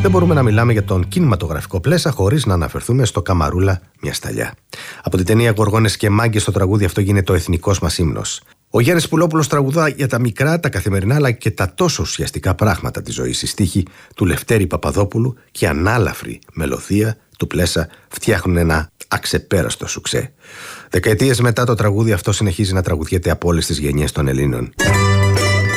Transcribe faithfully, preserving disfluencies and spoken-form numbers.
δεν μπορούμε να μιλάμε για τον κινηματογραφικό Πλέσα χωρίς να αναφερθούμε στο Καμαρούλα, μια σταλιά. Από την ταινία Γοργόνες και Μάγκες το τραγούδι αυτό γίνεται ο εθνικός μας ύμνος. Ο Γιάννης Πουλόπουλος τραγουδά για τα μικρά, τα καθημερινά αλλά και τα τόσο ουσιαστικά πράγματα της ζωής. Η στίχη του Λευτέρη Παπαδόπουλου και η ανάλαφρη μελωδία του Πλέσα φτιάχνουν ένα αξεπέραστο σουξέ. Δεκαετίες μετά το τραγούδι αυτό συνεχίζει να τραγουδιέται από όλες τις γενιές των Ελλήνων.